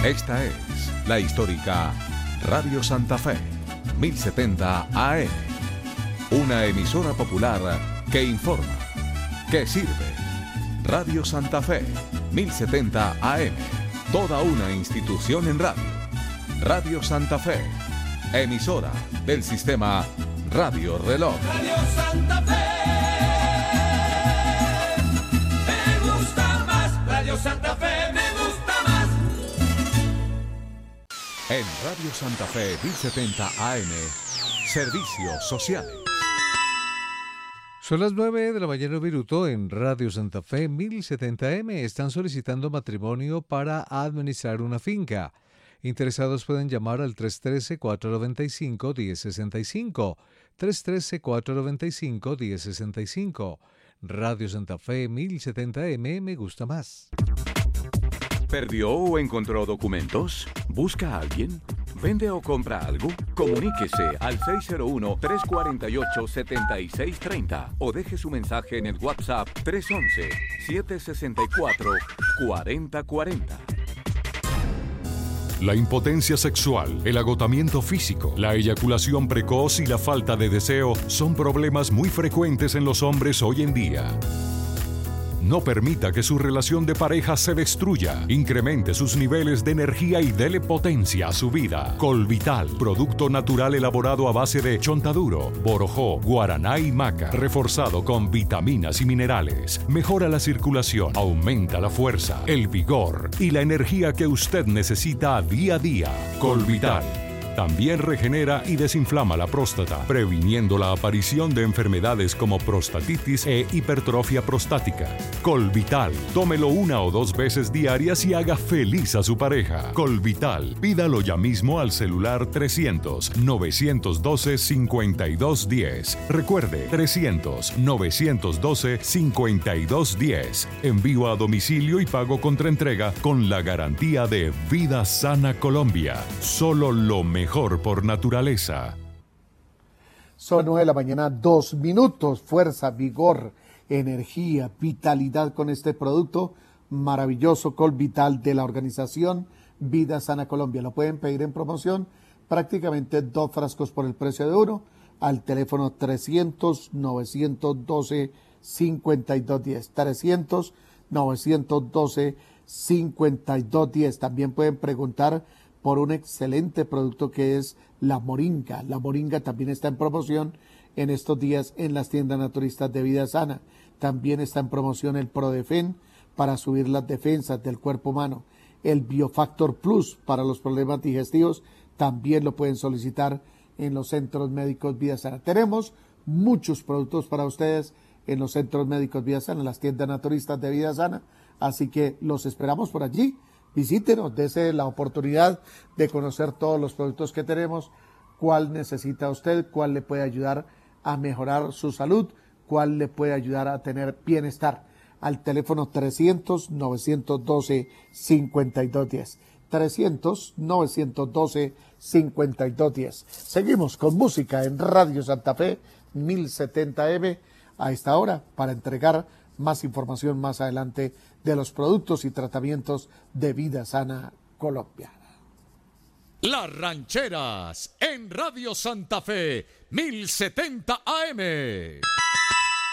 Esta es la histórica Radio Santa Fe, 1070 AM. Una emisora popular que informa, que sirve. Radio Santa Fe, 1070 AM. Toda una institución en radio. Radio Santa Fe, emisora del sistema Radio Reloj. Radio Santa Fe, me gusta más. Radio Santa Fe, me gusta más. En Radio Santa Fe 1070 AM, servicios sociales. Son las 9 de la mañana, Viruto, en Radio Santa Fe 1070M. Están solicitando matrimonio para administrar una finca. Interesados pueden llamar al 313-495-1065. 313-495-1065. Radio Santa Fe 1070M, me gusta más. ¿Perdió o encontró documentos? ¿Busca a alguien? ¿Vende o compra algo? Comuníquese al 601-348-7630 o deje su mensaje en el WhatsApp 311-764-4040. La impotencia sexual, el agotamiento físico, la eyaculación precoz y la falta de deseo son problemas muy frecuentes en los hombres hoy en día. No permita que su relación de pareja se destruya. Incremente sus niveles de energía y dele potencia a su vida. Colvital, producto natural elaborado a base de chontaduro, borojó, guaraná y maca, reforzado con vitaminas y minerales. Mejora la circulación, aumenta la fuerza, el vigor y la energía que usted necesita día a día. Colvital. También regenera y desinflama la próstata, previniendo la aparición de enfermedades como prostatitis e hipertrofia prostática. Colvital. Tómelo 1 o 2 veces diarias y haga feliz a su pareja. Colvital. Pídalo ya mismo al celular 300-912-5210. Recuerde, 300-912-5210. Envío a domicilio y pago contra entrega con la garantía de Vida Sana Colombia. Solo lo mejor por naturaleza. Son 9 de la mañana, 2 minutos. Fuerza, vigor, energía, vitalidad con este producto maravilloso Colvital de la organización Vida Sana Colombia. Lo pueden pedir en promoción, prácticamente 2 frascos por el precio de 1, al teléfono 300-912-5210. 300-912-5210. También pueden preguntar por un excelente producto que es la moringa. La moringa también está en promoción en estos días en las tiendas naturistas de Vida Sana. También está en promoción el Prodefen para subir las defensas del cuerpo humano. El Biofactor Plus para los problemas digestivos también lo pueden solicitar en los centros médicos Vida Sana. Tenemos muchos productos para ustedes en los centros médicos Vida Sana, en las tiendas naturistas de Vida Sana. Así que los esperamos por allí. Visítenos, dése la oportunidad de conocer todos los productos que tenemos, cuál necesita usted, cuál le puede ayudar a mejorar su salud, cuál le puede ayudar a tener bienestar. Al teléfono 300-912-5210. 300-912-5210. Seguimos con música en Radio Santa Fe 1070M a esta hora para entregar más información más adelante de los productos y tratamientos de Vida Sana Colombia. Las Rancheras en Radio Santa Fe 1070 AM.